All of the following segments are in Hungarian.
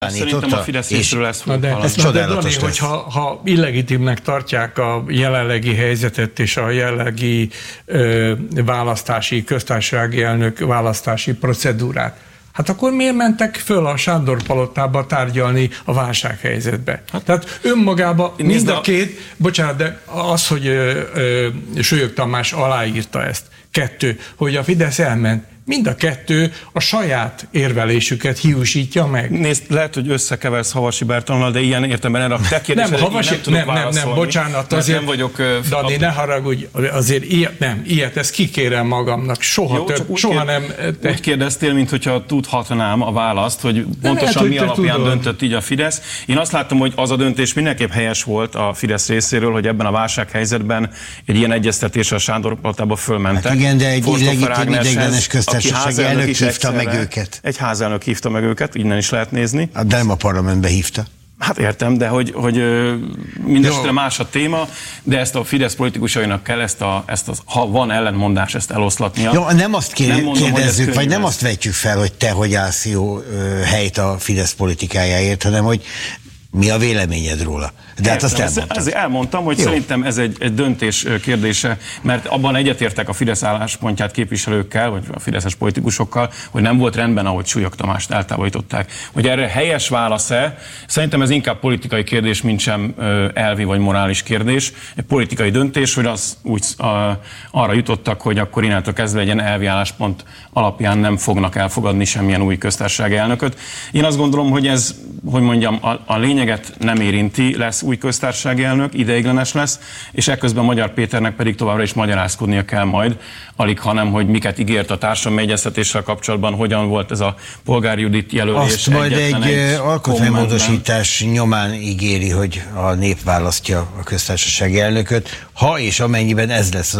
Szerintem a Fidesz részről lesz csodálatos. Hogy ha illegitimnek tartják a jelenlegi helyzetet és a jelenlegi köztársasági elnök választási procedúrát, hát akkor miért mentek föl a Sándor-palotába tárgyalni a válsághelyzetbe? Tehát önmagában mind a két, bocsánat, de az, hogy Sólyog Tamás aláírta ezt, 2, hogy a Fidesz elment, mind a 2 a saját érvelésüket hiúsítja meg. Nézd, lehet, hogy összekeversz Havasi Bertalannal, de ilyen értelemben erre a te kérdésre nem, bocsánat, azért, nem vagyok... Dani, ne haragudj, azért ilyet, ezt kikérem magamnak, soha nem... Úgy kérdeztél, mintha tudhatnám a választ, hogy pontosan mi alapján döntött így a Fidesz. Én azt láttam, hogy az a döntés mindenképp helyes volt a Fidesz részéről, hogy ebben a válsághelyzetben egy ilyen egyeztetésre a Sándor-palotába fölmentek. Hát igen, de egy illegitim ideiglenes köztársasági elnök hívta meg őket. Egy házelnök hívta meg őket, innen is lehet nézni. De nem a parlamentbe hívta. Hát értem, de hogy mindesetre más a téma, de ezt a Fidesz politikusainak kell ha van ellentmondás, ezt eloszlatnia. Jó, nem azt kérdezzük, vagy nem azt vetjük fel, hogy te hogy állsz jó helyt a Fidesz politikájáért, hanem hogy mi a véleményed róla? De hát azt elmondtad. Ezért elmondtam, hogy szerintem ez egy döntés kérdése, mert abban egyetértek a Fidesz álláspontját képviselőkkel, vagy a fideszes politikusokkal, hogy nem volt rendben, ahogy Sólyog Tamást eltávolították. Hogy erre helyes válasz-e, szerintem ez inkább politikai kérdés, mint sem elvi vagy morális kérdés. Egy politikai döntés, hogy az úgy arra jutottak, hogy akkor innentől kezdve egy ilyen elvi álláspont alapján nem fognak elfogadni semmilyen új köztársasági elnököt. Én azt gondolom, hogy ez, hogy mondjam, a lényeget nem érinti, lesz új köztársasági elnök, ideiglenes lesz, és ekközben Magyar Péternek pedig továbbra is magyarázkodnia kell majd, alig hanem, hogy miket ígért a társadalmi egyeztetéssel kapcsolatban, hogyan volt ez a Polgári Judit jelölés. Azt majd egy alkotmánymódosítás nyomán ígéri, hogy a nép választja a köztársasági elnököt, ha és amennyiben ez lesz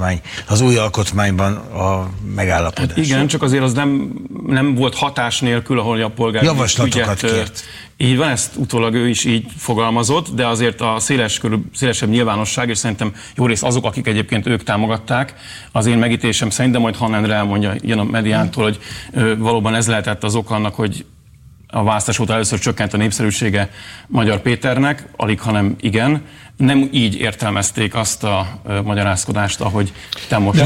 az új alkotmányban a megállapodás. Hát igen, csak azért az nem volt hatás nélkül, ahol a polgári javaslatokat kért. Így van, ezt utólag ő is így fogalmazott, de azért a szélesebb nyilvánosság, és szerintem jó rész azok, akik egyébként ők támogatták, az én megítélésem szerint, de majd Hannah Endre elmondja ilyen a mediántól, hogy valóban ez lehetett az oka annak, hogy a választás óta először csökkent a népszerűsége Magyar Péternek, alig hanem igen. Nem így értelmezték azt a magyarázkodást, ahogy te most...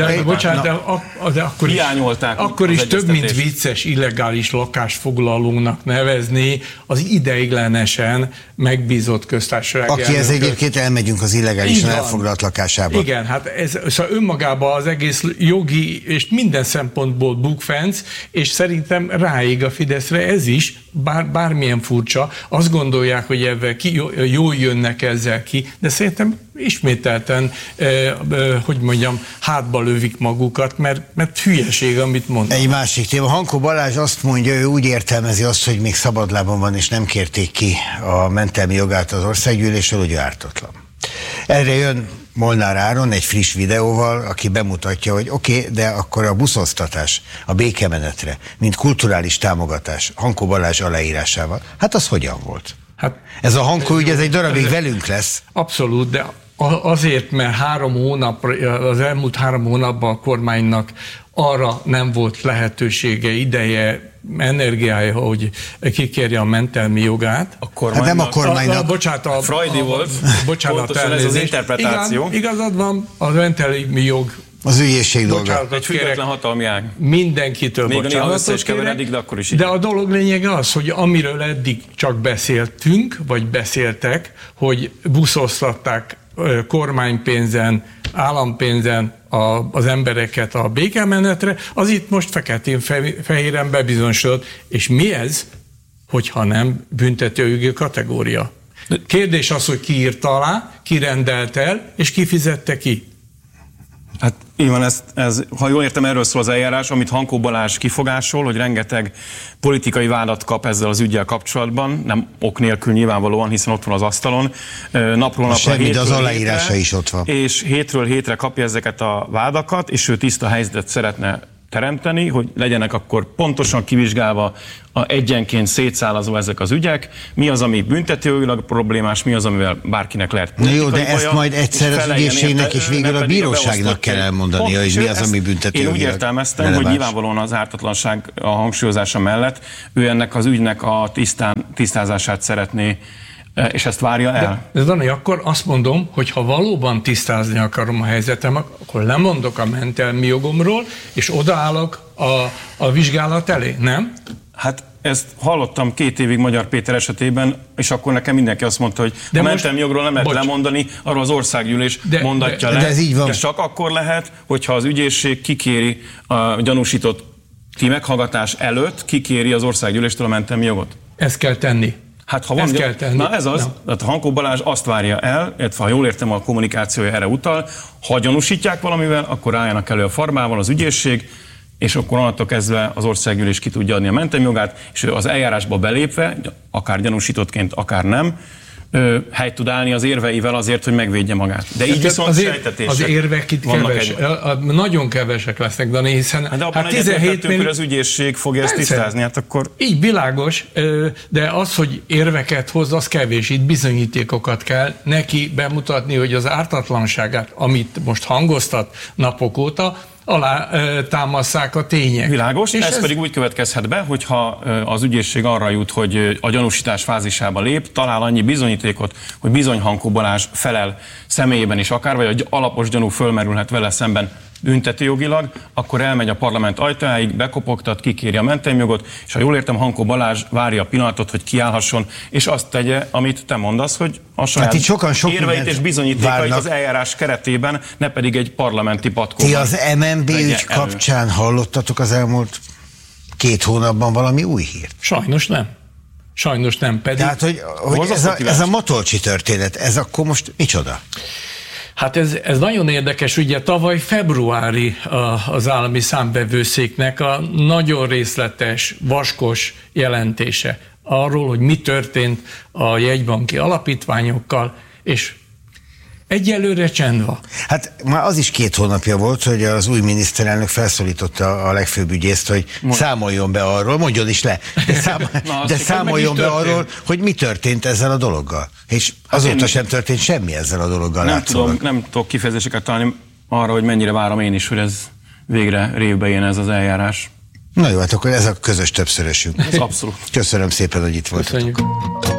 De akkor is több, mint vicces, illegális lakásfoglalónak nevezni az ideiglenesen megbízott köztársasági elnököt. Akihez egyébként elmegyünk az illegálisan elfoglalt lakásába. Igen, hát ez szóval önmagában az egész jogi és minden szempontból bukfenc, és szerintem ráég a Fideszre ez is, bármilyen furcsa, azt gondolják, hogy ebben jól jönnek ezzel ki, de szerintem ismételten, hogy mondjam, hátba lövik magukat, mert hülyeség, amit mondnak. Egy másik téma. Hankó Balázs azt mondja, ő úgy értelmezi azt, hogy még szabadlábon van, és nem kérték ki a mentelmi jogát az országgyűlésről, hogy ártatlan. Erre jön Molnár Áron egy friss videóval, aki bemutatja, hogy oké, de akkor a buszoztatás a békemenetre, mint kulturális támogatás Hankó Balázs aláírásával, hát az hogyan volt? Hát, ez a Hankó ügy, ez egy darabig velünk lesz. Abszolút, de azért, mert az elmúlt 3 hónapban a kormánynak arra nem volt lehetősége, ideje, energiája, hogy kikérje a mentelmi jogát. Hát nem a kormánynak. Bocsánat, Freudi volt. Bocsánat, ez az interpretáció. Igazad van, a mentelmi jog. Az ügyészség dolga. Egy független hatalmi ág. Mindenkitől bocsánatot kérek, de akkor is de a dolog lényege az, hogy amiről eddig csak beszéltünk, vagy beszéltek, hogy buszoztatták kormánypénzen, állampénzen az embereket a békemenetre, az itt most feketén-fehéren bebizonyosodott. És mi ez, hogyha nem büntetőjogi kategória? Kérdés az, hogy ki írta alá, ki rendelt el, és ki fizette ki. Hát így van, ez, ha jól értem, erről szól az eljárás, amit Hankó Balázs kifogásol, hogy rengeteg politikai vádat kap ezzel az üggyel kapcsolatban, nem ok nélkül nyilvánvalóan, hiszen ott van az asztalon, napról napra, hétről az aláírása is ott van. És hétről hétre kapja ezeket a vádakat, és ő tiszta helyzetet szeretne teremteni, hogy legyenek akkor pontosan kivizsgálva egyenként szétszálazva ezek az ügyek, mi az, ami büntetőjogilag problémás, mi az, amivel bárkinek lehet politikai baja. Na jó, de ezt majd egyszer az ügyészségnek és végül a bíróságnak kell elmondani, hogy mi az, ami büntetőjogilag. Én úgy értelmeztem, hogy nyilvánvalóan az ártatlanság a hangsúlyozása mellett ő ennek az ügynek a tisztázását szeretné, és ezt várja el. De Dani, akkor azt mondom, hogy ha valóban tisztázni akarom a helyzetem, akkor lemondok a mentelmi jogomról, és odaállok a vizsgálat elé, nem? Hát ezt hallottam 2 évig Magyar Péter esetében, és akkor nekem mindenki azt mondta, hogy de a mentelmi jogról nem lehet lemondani, arról az országgyűlés mondatja le. De ez így van. És csak akkor lehet, hogyha az ügyészség kikéri a gyanúsított meghallgatás előtt, kikéri az országgyűléstől a mentelmi jogot. Ezt kell tenni. Hát ha van, kell tenni. Na ez az, tehát Hankó Balázs azt várja el, illetve ha jól értem, a kommunikációja erre utal, ha gyanúsítják valamivel, akkor álljanak elő a farmával az ügyészség, és akkor onnantól kezdve az országgyűlés ki tudja adni a mentelmi jogát, és ő az eljárásba belépve, akár gyanúsítottként, akár nem, helyt tud állni az érveivel azért, hogy megvédje magát. De így viszont sejtetések. Az érvek itt nagyon kevesek lesznek, Dani, hiszen de 17 hogy az ügyészség fogja ezt tisztázni, hát akkor... Így világos, de az, hogy érveket hoz, az kevés. Itt bizonyítékokat kell neki bemutatni, hogy az ártatlanságát, amit most hangoztat napok óta, alá támasszák a tények. Világos, és ez pedig úgy következhet be, hogyha az ügyészség arra jut, hogy a gyanúsítás fázisába lép, talál annyi bizonyítékot, hogy bizony Hankó Balázs felel személyében is akár, vagy egy alapos gyanú fölmerülhet vele szemben büntetőjogilag, akkor elmegy a parlament ajtajáig, bekopogtat, kikéri a mentelmi jogot, és ha jól értem, Hankó Balázs várja a pillanatot, hogy kiállhasson, és azt tegye, amit te mondasz, hogy a saját érveit és bizonyítékait az eljárás keretében, ne pedig egy parlamenti patkóban. Ti az MNB ügy kapcsán hallottatok az elmúlt 2 hónapban valami új hírt? Sajnos nem. Sajnos nem, pedig... Tehát, hogy ez a Matolcsi történet, ez akkor most micsoda? Hát ez nagyon érdekes, ugye tavaly februári az állami számvevőszéknek a nagyon részletes, vaskos jelentése arról, hogy mi történt a jegybanki alapítványokkal, és egyelőre csend van. Hát már az is 2 hónapja volt, hogy az új miniszterelnök felszólította a legfőbb ügyészt, hogy számoljon be arról, mondjon is le, de számoljon be arról, hogy mi történt ezzel a dologgal. És azóta sem történt semmi ezzel a dologgal. Nem tudok kifejezéseket találni arra, hogy mennyire várom én is, hogy ez végre révbe jön ez az eljárás. Na jó, hát akkor ez a közös többszörösünk. Ez abszolút. Köszönöm szépen, hogy itt voltatok.